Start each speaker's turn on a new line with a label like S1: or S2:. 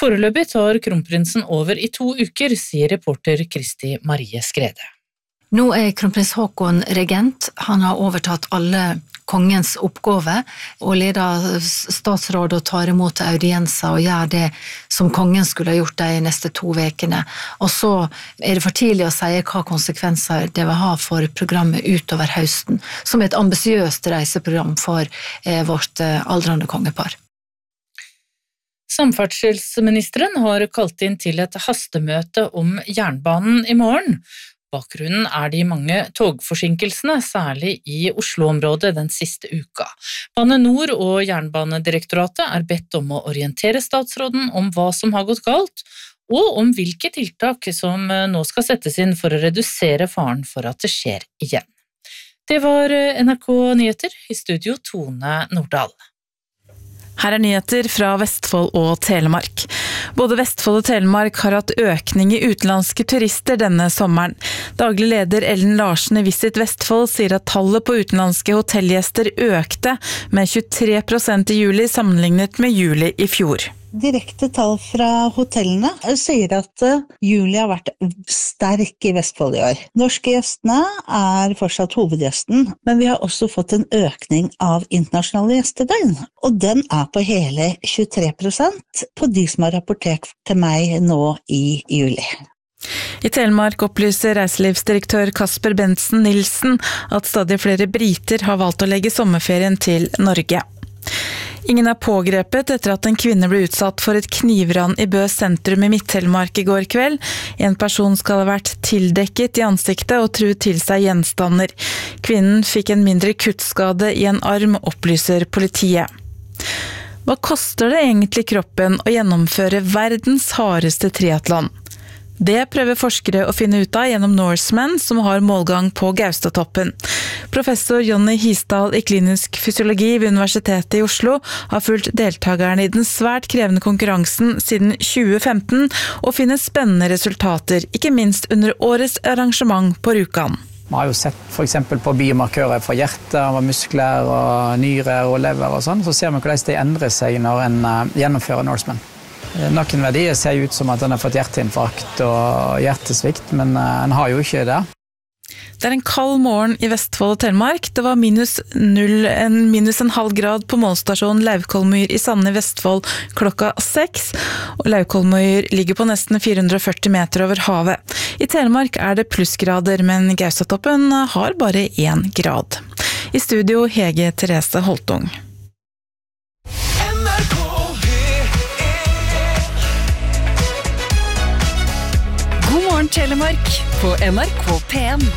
S1: Foreløpig tar kronprinsen over i 2 uker, sier reporter Kristi Marie Skrede.
S2: Nå kronprins Håkon regent. Han har overtatt alle kongens oppgave og leder statsråd og tar imot audienser og gjør det som kongen skulle ha gjort de neste 2 ukene. Og så det for tidlig å si hva konsekvenser det vil ha for programmet utover høsten, som et ambisiøst reiseprogram for vårt aldrende kongepar.
S1: Samferdselsministeren har kalt inn til et hastemøte om jernbanen i morgen. Bakgrunnen de mange togforsinkelsene, særlig i Oslo-området den siste uka. Bane Nor og Jernbanedirektoratet bedt om å orientere statsråden om hva som har gått galt, og om hvilke tiltak som nå skal settes inn for å redusere faren for at det skjer igjen. Det var NRK Nyheter, i studio Tone Nordahl.
S3: Her nyheter fra Vestfold og Telemark. Både Vestfold og Telemark har hatt økning i utenlandske turister denne sommeren. Daglig leder Ellen Larsen i Visit Vestfold sier at tallet på utenlandske hotellgjester økte med 23% i juli sammenlignet med juli i fjor.
S4: Direkte tall fra hotellene sier at juli har vært sterk i Vestfold i år. Norske gjestene fortsatt hovedgjesten, men vi har også fått en økning av internasjonale gjestedøgn. Og den på hele 23% på de som har rapportert til meg nå i juli.
S3: I Telemark opplyser reiselivsdirektør Kasper Bentzen Nilsen at stadig flere briter har valgt å legge sommerferien til Norge. Ingen pågrepet etter at en kvinne ble utsatt for et knivran i Bø sentrum i Midt-Telemark i går kveld. En person skal ha vært tildekket i ansiktet og truet til seg gjenstander. Kvinnen fikk en mindre kuttskade i en arm, opplyser politiet. Hva koster det egentlig kroppen å gjennomføre verdens hardeste triathlon? Det prøver forskere å finne ut av gjennom Norseman, som har målgang på Gaustatoppen. Professor Jonny Hisdal i klinisk fysiologi ved Universitetet i Oslo har fulgt deltakerne i den svært krevende konkurransen siden 2015 og finner spennende resultater, ikke minst under årets arrangement på Rjukan.
S5: Man har jo sett for eksempel på biomarkører for hjerte, muskler, og nyrer og lever og sånn, så ser man hvordan det endrer seg når en gjennomfører Norseman. Noen verdier ser ut som at den har fått hjerteinfarkt og hjertesvikt, men den har jo ikke det.
S3: Det en kald morgen i Vestfold og Telemark. Det var -1,5 grad på målstasjonen Lauvkolmyr i Sande i Vestfold klokka 6. Og Lauvkolmyr ligger på nesten 440 meter over havet. I Telemark det plussgrader, men Gaustatoppen har bare 1 grad. I studio Hege Therese Holtung.
S6: God morgen Telemark på NRK P1.